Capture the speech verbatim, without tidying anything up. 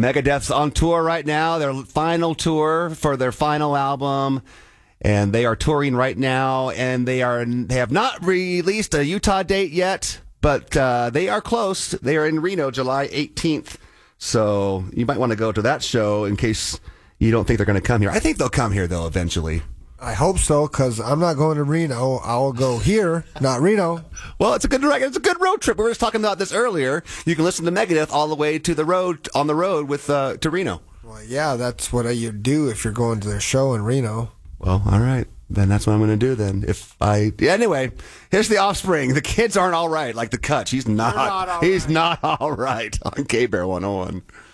Megadeth's on tour right now, their final tour for their final album, and they are touring right now, and they are they have not released a Utah date yet, but uh, they are close. They are in Reno, July eighteenth, so you might want to go to that show in case you don't think they're going to come here. I think they'll come here, though, eventually. I hope so, because I'm not going to Reno. I'll go here, not Reno. Well, it's a good it's a good road trip. We were just talking about this earlier. You can listen to Megadeth all the way to the road on the road with uh, to Reno. Well, yeah, that's what you do if you're going to their show in Reno. Well, all right. Then that's what I'm going to do then. If I yeah, anyway, here's the Offspring. The kids aren't all right, like the Kutch. He's not. not all he's right. not all right on K-Bear one oh one.